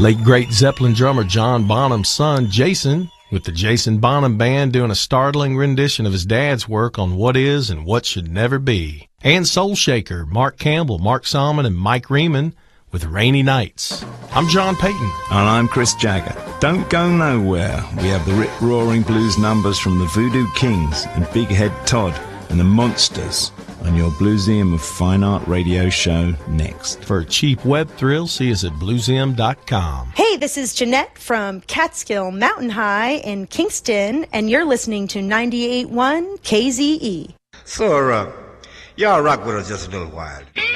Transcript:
Late great Zeppelin drummer John Bonham's son, Jason, with the Jason Bonham Band doing a startling rendition of his dad's work on What Is and What Should Never Be. And soul shaker Mark Campbell, Mark Salmon, and Mike Riemann with Rainy Nights. I'm John Payton. And I'm Chris Jagger. Don't go nowhere. We have the rip-roaring blues numbers from the Voodoo Kings and Big Head Todd and the Monsters on your Blueseum of Fine Art radio show next. For a cheap web thrill, see us at blueseum.com. Hey, this is Jeanette from Catskill Mountain High in Kingston, and you're listening to 98.1 KZE. So, y'all rock with us just a little while.